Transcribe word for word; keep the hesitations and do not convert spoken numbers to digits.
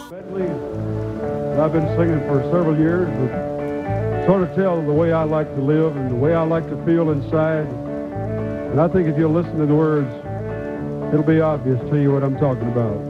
Medley that I've been singing for several years that sort of tell the way I like to live and the way I like to feel inside. And I think if you'll listen to the words, it'll be obvious to you what I'm talking about.